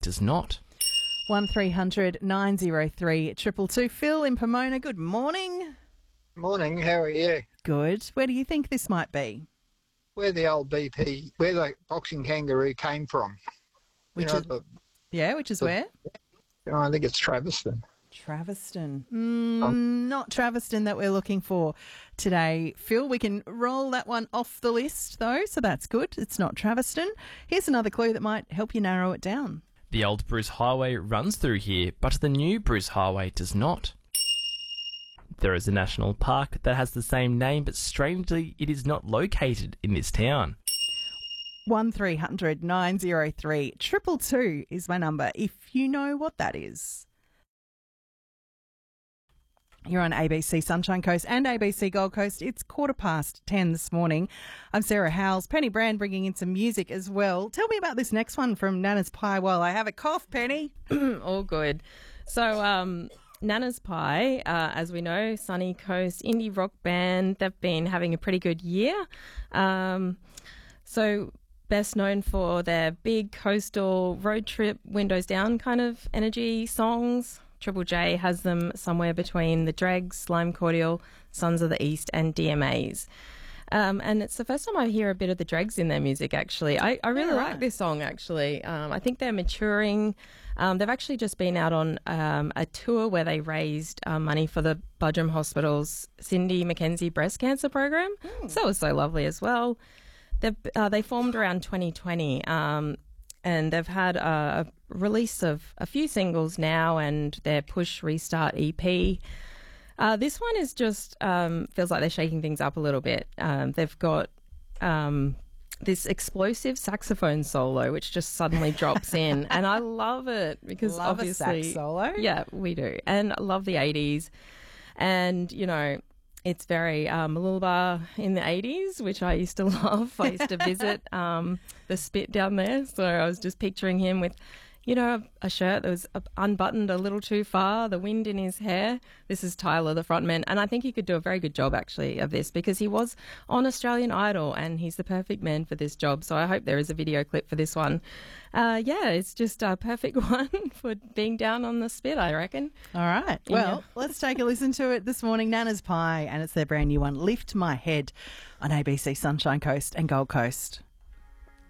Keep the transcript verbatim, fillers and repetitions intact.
does not. one three hundred nine oh three two two two. Phil in Pomona, good morning. Morning, how are you? Good. Where do you think this might be? Where the old B P, where the boxing kangaroo came from. Which you know, is, the, yeah, which is the, where? You know, I think it's Traveston. Traveston. Mm, not Traveston that we're looking for today, Phil. We can roll that one off the list, though, so that's good. It's not Traveston. Here's another clue that might help you narrow it down. The old Bruce Highway runs through here, but the new Bruce Highway does not. There is a national park that has the same name, but strangely it is not located in this town. one three hundred nine oh three two two two is my number if you know what that is. You're on A B C Sunshine Coast and A B C Gold Coast. It's quarter past ten this morning. I'm Sarah Howells. Penny Brand bringing in some music as well. Tell me about this next one from Nana's Pie while I have a cough, Penny. All good. So, um, Nana's Pie, uh, as we know, Sunny Coast indie rock band. They've been having a pretty good year. Um, so, best known for their big coastal road trip, windows down kind of energy songs. Triple J has them somewhere between the Dregs, Slime Cordial, Sons of the East and D M As. Um, and it's the first time I hear a bit of the Dregs in their music, actually. I, I really Yeah. like this song, actually. Um, I think they're maturing. Um, they've actually just been out on um, a tour where they raised uh, money for the Budrum Hospital's Cindy McKenzie breast cancer program. Mm. So that was so lovely as well. They've, uh, they formed around twenty twenty, um, and they've had a, a release of a few singles now and their Push Restart E P. Uh, this one is just um, feels like they're shaking things up a little bit. Um, they've got um, this explosive saxophone solo which just suddenly drops in, and I love it because Love obviously a sax solo. Yeah, we do, and I love the eighties, and you know. It's very um, Mooloolaba in the eighties, which I used to love. I used to visit um, the Spit down there, so I was just picturing him with, you know, a shirt that was unbuttoned a little too far, the wind in his hair. This is Tyler, the frontman, and I think he could do a very good job, actually, of this because he was on Australian Idol, and he's the perfect man for this job, so I hope there is a video clip for this one. Uh, yeah, it's just a perfect one for being down on the Spit, I reckon. All right. Well, Yeah. let's take a listen to it this morning. Nana's Pie, and it's their brand new one, Lift My Head, on A B C Sunshine Coast and Gold Coast.